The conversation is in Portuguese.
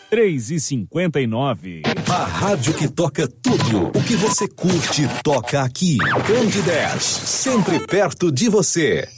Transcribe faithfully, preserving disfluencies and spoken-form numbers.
três e cinquenta e nove. A rádio que toca tudo o que você curte toca aqui. Candidez, sempre perto de você.